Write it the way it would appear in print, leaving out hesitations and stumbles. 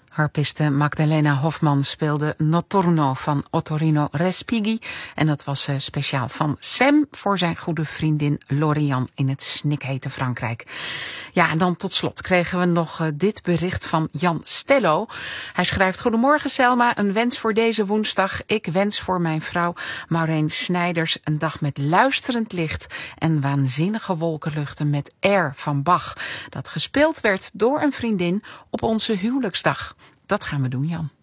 Harpiste Magdalena Hofman speelde Notturno van Ottorino Respighi. En dat was speciaal van Sam voor zijn goede vriendin Lorian in het snikhete Frankrijk. Ja, en dan tot slot kregen we nog dit bericht van Jan Stello. Hij schrijft: Goedemorgen Selma, een wens voor deze woensdag. Ik wens voor mijn vrouw Maureen Snijders een dag met luisterend licht en waanzinnige wolkenluchten met Air van Bach. Dat gespeeld werd door een vriendin op onze huwelijksdag. Dat gaan we doen, Jan.